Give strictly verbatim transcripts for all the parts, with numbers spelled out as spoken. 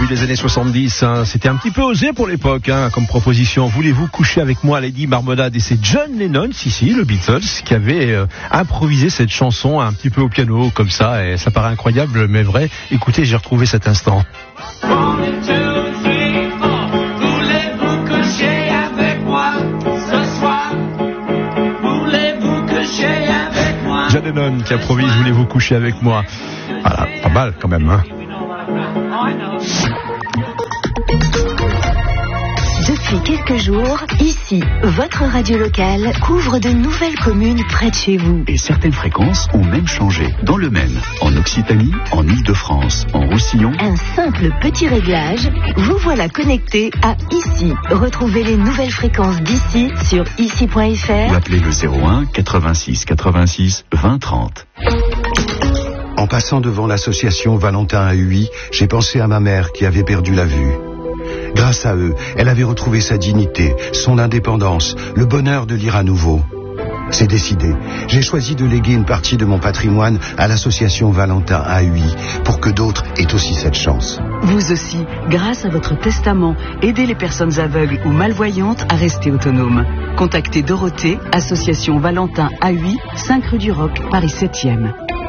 début des années soixante-dix, hein. C'était un petit peu osé pour l'époque, hein, comme proposition. Voulez-vous coucher avec moi, Lady Marmalade? Et c'est John Lennon, si si, le Beatles, qui avait euh, improvisé cette chanson un petit peu au piano, comme ça, et ça paraît incroyable, mais vrai. Écoutez, j'ai retrouvé cet instant. John Lennon qui improvise « Voulez-vous coucher avec moi ?» Voilà, pas mal quand même, hein. Depuis quelques jours, ici, votre radio locale couvre de nouvelles communes près de chez vous. Et certaines fréquences ont même changé. Dans le Maine, en Occitanie, en Île-de-France, en Roussillon. Un simple petit réglage, vous voilà connecté à Ici. Retrouvez les nouvelles fréquences d'ici sur ici point f r Ou appelez le zéro un quatre-vingt-six quatre-vingt-six vingt trente. En passant devant l'association Valentin à Huy, j'ai pensé à ma mère qui avait perdu la vue. Grâce à eux, elle avait retrouvé sa dignité, son indépendance, le bonheur de lire à nouveau. C'est décidé. J'ai choisi de léguer une partie de mon patrimoine à l'association Valentin à Huy pour que d'autres aient aussi cette chance. Vous aussi, grâce à votre testament, aidez les personnes aveugles ou malvoyantes à rester autonomes. Contactez Dorothée, association Valentin à Huy, cinq rue du Roc, Paris septième.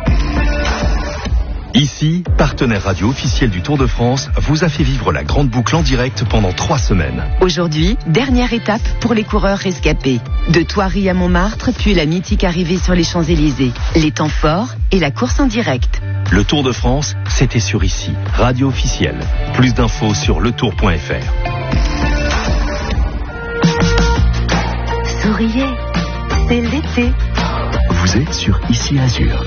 Ici, partenaire radio officiel du Tour de France, vous a fait vivre la grande boucle en direct pendant trois semaines. Aujourd'hui, dernière étape pour les coureurs rescapés. De Thoiry à Montmartre, puis la mythique arrivée sur les Champs-Élysées. Les temps forts et la course en direct. Le Tour de France, c'était sur Ici, radio officielle. Plus d'infos sur letour point f r. Souriez, c'est l'été. Vous êtes sur Ici Azur.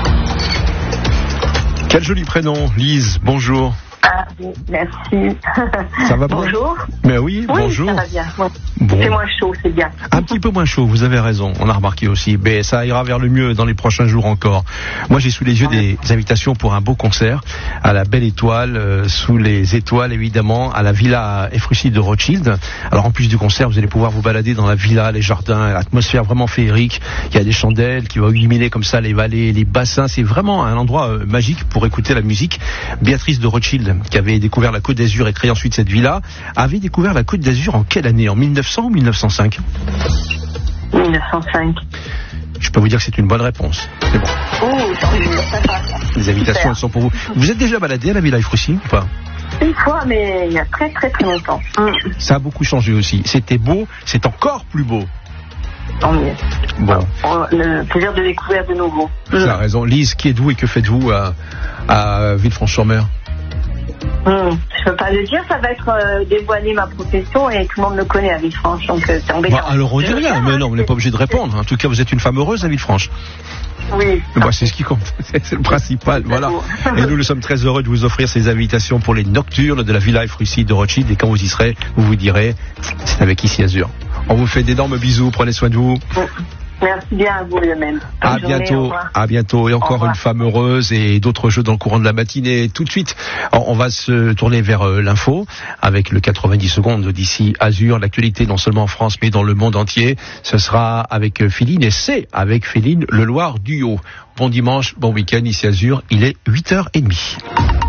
Quel joli prénom, Lise, bonjour. Ah oui, merci. Ça va bien? Bonjour. Mais oui, oui, bonjour. ça va bien. Ouais. Bon. C'est moins chaud, c'est bien. Un petit peu moins chaud, vous avez raison, on a remarqué aussi. Mais ça ira vers le mieux dans les prochains jours encore. Moi, j'ai sous les yeux des invitations pour un beau concert à la Belle Étoile, euh, sous les étoiles évidemment, à la Villa Efrussi de Rothschild. Alors en plus du concert, vous allez pouvoir vous balader dans la villa, les jardins, l'atmosphère vraiment féerique. Il y a des chandelles qui vont illuminer comme ça les vallées, les bassins. C'est vraiment un endroit euh, magique pour écouter la musique. Béatrice de Rothschild, qui avait découvert la Côte d'Azur et créé ensuite cette villa, avait découvert la Côte d'Azur en quelle année? En mille neuf cents ou mille neuf cent cinq? mille neuf cent cinq. Je peux vous dire que c'est une bonne réponse. C'est bon. Oh, ça va. Les invitations, elles sont pour vous. Vous êtes déjà baladé à la Villa Efrussi ou pas? Une fois, mais il y a très très très longtemps. Mm. Ça a beaucoup changé aussi. C'était beau, c'est encore plus beau. Tant mieux. Bon. Le plaisir de découvrir de nouveau. Tu as raison. Lise, qui êtes-vous et que faites-vous à, à Villefranche-sur-Mer? Mmh, je peux pas le dire, ça va être euh, dévoiler ma profession et tout le monde me connaît à Villefranche, donc euh, c'est embêtant. Bah, alors on dit rien, mais non, on n'est pas obligé de répondre. En tout cas, vous êtes une femme heureuse à Villefranche. Oui. Bah, c'est ce qui compte, c'est le principal, voilà. Et nous, nous sommes très heureux de vous offrir ces invitations pour les nocturnes de la Villa Efrussi de Rothschild. Et quand vous y serez, vous vous direz, c'est avec Ici Azur. On vous fait d'énormes bisous, prenez soin de vous. Mmh. Merci bien à vous de même. À bientôt, à bientôt. Et encore une femme heureuse et d'autres jeux dans le courant de la matinée. Tout de suite, on va se tourner vers euh, l'info avec le quatre-vingt-dix secondes d'Ici Azur. L'actualité non seulement en France mais dans le monde entier. Ce sera avec Féline et c'est avec Féline le Loir du Haut. Bon dimanche, bon week-end Ici Azur. Il est huit heures trente.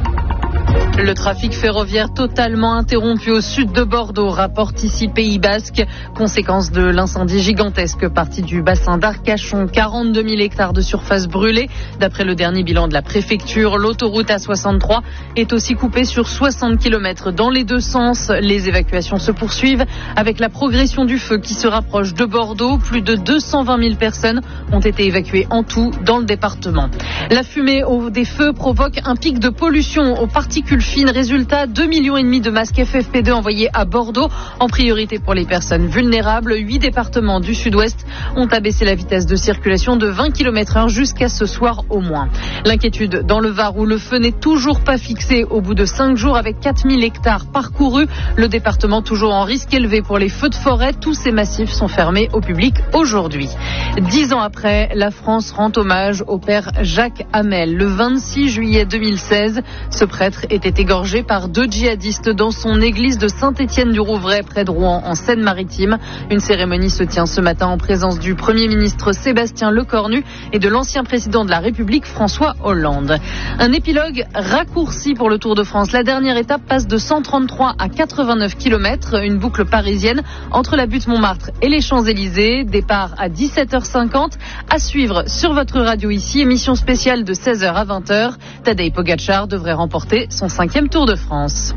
Le trafic ferroviaire totalement interrompu au sud de Bordeaux, rapporte ici Pays Basque. Conséquence de l'incendie gigantesque parti du bassin d'Arcachon. quarante-deux mille hectares de surface brûlée. D'après le dernier bilan de la préfecture, l'autoroute A soixante-trois est aussi coupée sur soixante kilomètres dans les deux sens. Les évacuations se poursuivent avec la progression du feu qui se rapproche de Bordeaux. Plus de deux cent vingt mille personnes ont été évacuées en tout dans le département. La fumée au, des feux provoque un pic de pollution aux particules fines. Résultat, deux millions et demi de masques F F P deux envoyés à Bordeaux, en priorité pour les personnes vulnérables. Huit départements du sud-ouest ont abaissé la vitesse de circulation de vingt kilomètres heure jusqu'à ce soir au moins. L'inquiétude dans le Var où le feu n'est toujours pas fixé au bout de cinq jours avec quatre mille hectares parcourus. Le département toujours en risque élevé pour les feux de forêt. Tous ces massifs sont fermés au public aujourd'hui. Dix ans après, la France rend hommage au père Jacques Hamel. Le vingt-six juillet deux mille seize, ce prêtre était égorgé par deux djihadistes dans son église de Saint-Étienne-du-Rouvray, près de Rouen, en Seine-Maritime. Une cérémonie se tient ce matin en présence du Premier ministre Sébastien Lecornu et de l'ancien président de la République François Hollande. Un épilogue raccourci pour le Tour de France. La dernière étape passe de cent trente-trois à quatre-vingt-neuf kilomètres, une boucle parisienne entre la butte Montmartre et les Champs-Élysées. Départ à dix-sept heures cinquante. À suivre sur votre radio ici, émission spéciale de seize heures à vingt heures. Tadej Pogacar devrait remporter son cinquième Tour de France.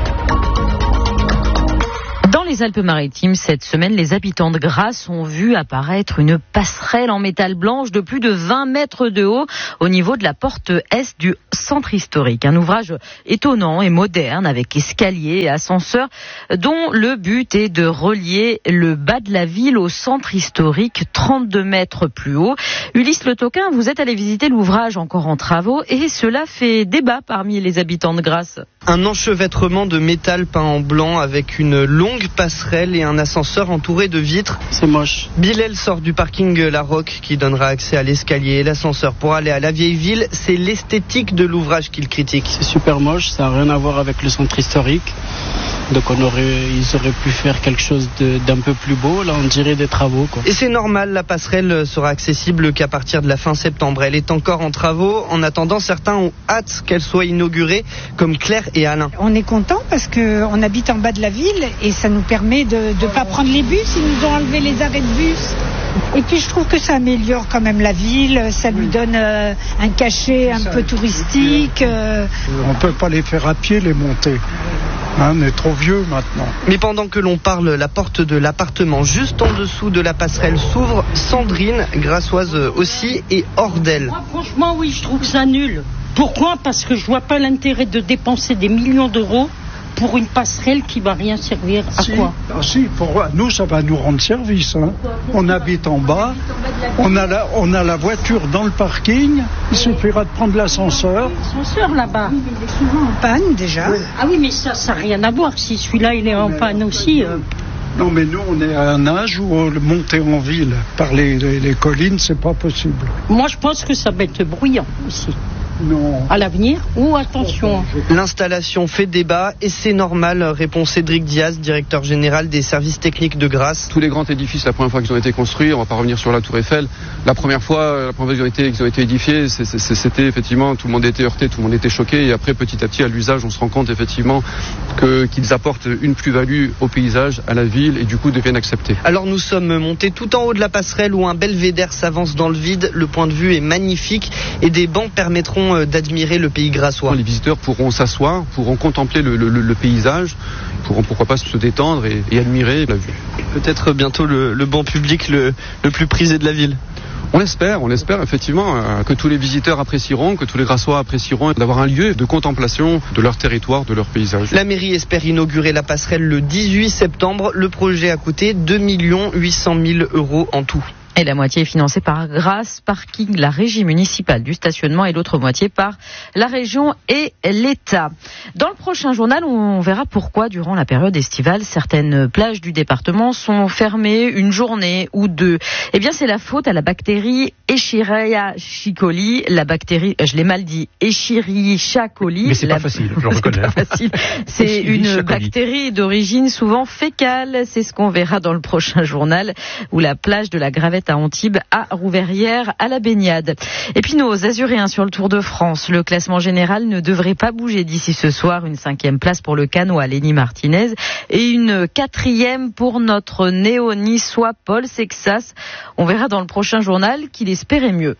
Dans les Alpes-Maritimes, cette semaine, les habitants de Grasse ont vu apparaître une passerelle en métal blanche de plus de vingt mètres de haut au niveau de la porte est du centre historique. Un ouvrage étonnant et moderne avec escalier et ascenseur dont le but est de relier le bas de la ville au centre historique trente-deux mètres plus haut. Ulysse Le Toquin, vous êtes allé visiter l'ouvrage encore en travaux et cela fait débat parmi les habitants de Grasse. Un enchevêtrement de métal peint en blanc avec une longue passerelle et un ascenseur entouré de vitres. C'est moche. Bilal sort du parking La Roque qui donnera accès à l'escalier et l'ascenseur pour aller à la vieille ville. C'est l'esthétique de l'ouvrage qu'il critique. C'est super moche, ça n'a rien à voir avec le centre historique. Donc on aurait, ils auraient pu faire quelque chose de, d'un peu plus beau, là on dirait des travaux, quoi. Et c'est normal, la passerelle sera accessible qu'à partir de la fin septembre. Elle est encore en travaux. En attendant, certains ont hâte qu'elle soit inaugurée, comme Claire et Alain. On est content parce qu'on habite en bas de la ville et ça nous permet de ne pas prendre les bus. Ils nous ont enlevé les arrêts de bus. Et puis je trouve que ça améliore quand même la ville, ça lui donne euh, un cachet un peu touristique. Euh... On ne peut pas les faire à pied, les montées. Hein, on est trop vieux maintenant. Mais pendant que l'on parle, la porte de l'appartement juste en dessous de la passerelle s'ouvre. Sandrine, grassoise aussi, et hors d'elle. Moi, franchement, oui, je trouve ça nul. Pourquoi ? Parce que je vois pas l'intérêt de dépenser des millions d'euros pour une passerelle qui va rien servir à si, quoi ah si, pour nous, ça va nous rendre service. Hein. On habite en bas, on a, la, on a la voiture dans le parking, il suffira de prendre l'ascenseur. L'ascenseur là-bas. Oui, mais il est souvent en panne déjà. Oui. Ah oui, mais ça, ça n'a rien à voir. Si celui-là, il est en panne aussi... Euh... Non, mais nous, on est à un âge où monter en ville par les, les, les collines, c'est pas possible. Moi, je pense que ça va être bruyant aussi. Non. À l'avenir, ou attention. L'installation fait débat et c'est normal, répond Cédric Diaz, directeur général des services techniques de Grasse. Tous les grands édifices, la première fois qu'ils ont été construits, on va pas revenir sur la Tour Eiffel, la première fois, la première fois qu'ils ont été, qu'ils ont été édifiés, c'est, c'est, c'était effectivement, tout le monde était heurté, tout le monde était choqué, et après petit à petit à l'usage, on se rend compte effectivement que, qu'ils apportent une plus-value au paysage, à la ville, et du coup deviennent acceptés. Alors nous sommes montés tout en haut de la passerelle où un belvédère s'avance dans le vide, le point de vue est magnifique et des bancs permettront d'admirer le pays grassois. Les visiteurs pourront s'asseoir, pourront contempler le, le, le paysage, pourront pourquoi pas se détendre et, et admirer la vue. Peut-être bientôt le, le banc public le, le plus prisé de la ville. On l'espère, on l'espère effectivement euh, que tous les visiteurs apprécieront, que tous les Grassois apprécieront d'avoir un lieu de contemplation de leur territoire, de leur paysage. La mairie espère inaugurer la passerelle le dix-huit septembre. Le projet a coûté deux millions huit cent mille euros en tout. Et la moitié est financée par Grasse Parking, la régie municipale du stationnement, et l'autre moitié par la région et l'État. Dans le prochain journal, on verra pourquoi, durant la période estivale, certaines plages du département sont fermées une journée ou deux. Eh bien, c'est la faute à la bactérie Escherichia coli. La bactérie, je l'ai mal dit, Escherichia coli. Mais c'est la... pas facile, je le reconnais. C'est pas facile. C'est une bactérie d'origine souvent fécale. C'est ce qu'on verra dans le prochain journal, où la plage de la Gravette à Antibes à Rouverrière à la baignade. Et puis nos Azuréens sur le Tour de France. Le classement général ne devrait pas bouger d'ici ce soir. Une cinquième place pour le Canois Lenny Martinez et une quatrième pour notre néo-niçois Paul Sexas. On verra dans le prochain journal qu'il espérait mieux.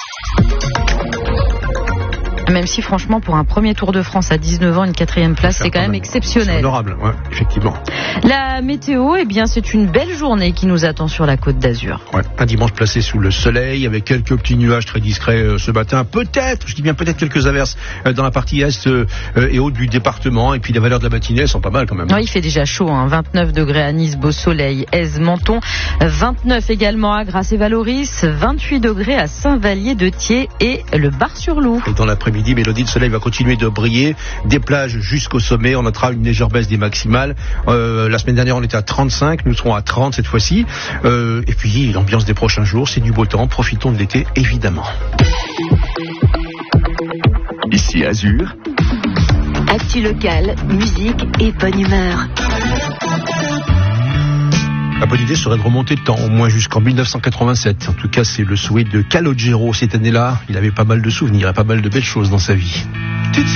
Même si franchement pour un premier Tour de France à dix-neuf ans, une quatrième place, c'est quand même exceptionnel. C'est honorable, ouais, effectivement. La météo, eh bien c'est une belle journée qui nous attend sur la Côte d'Azur. Ouais, un dimanche placé sous le soleil avec quelques petits nuages très discrets euh, ce matin. Peut-être, je dis bien peut-être quelques averses euh, dans la partie est euh, et haute du département. Et puis les valeurs de la matinée sont pas mal quand même. Oui, il fait déjà chaud, hein. vingt-neuf degrés à Nice, beau soleil, Aise, Menton, vingt-neuf également à Grasse et Valoris, vingt-huit degrés à Saint-Vallier-de-Thiers et le Bar-sur-Loup. Et dans l'après-midi, Mélodie, le soleil va continuer de briller, des plages jusqu'au sommet. On notera une légère baisse des maximales. Euh, la semaine dernière, on était à trente-cinq, nous serons à trente cette fois-ci. Euh, et puis, l'ambiance des prochains jours, c'est du beau temps. Profitons de l'été, évidemment. Ici Azur, Actu locale, musique et bonne humeur. La bonne idée serait de remonter le temps, au moins jusqu'en mille neuf cent quatre-vingt-sept. En tout cas, c'est le souhait de Calogero cette année-là. Il avait pas mal de souvenirs et pas mal de belles choses dans sa vie.